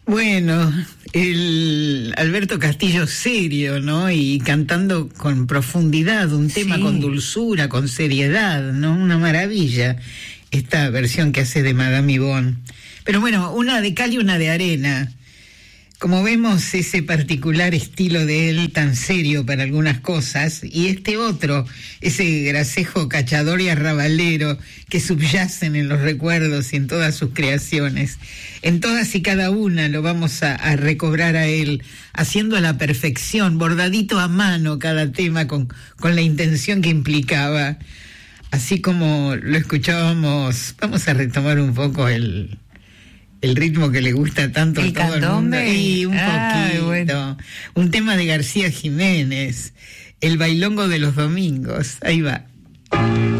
Bueno, el Alberto Castillo serio, ¿no? Y cantando con profundidad, un tema con dulzura, con seriedad, ¿no? Una maravilla esta versión que hace de Madame Yvonne. Pero bueno, una de cal y una de arena. Como vemos, ese particular estilo de él tan serio para algunas cosas, y este otro, ese gracejo cachador y arrabalero que subyacen en los recuerdos y en todas sus creaciones. En todas y cada una lo vamos a recobrar a él, haciendo a la perfección, bordadito a mano cada tema con la intención que implicaba. Así como lo escuchábamos, vamos a retomar un poco el ritmo que le gusta tanto a todo el mundo. Y un poquito. Bueno. Un tema de García Jiménez, El bailongo de los domingos. Ahí va.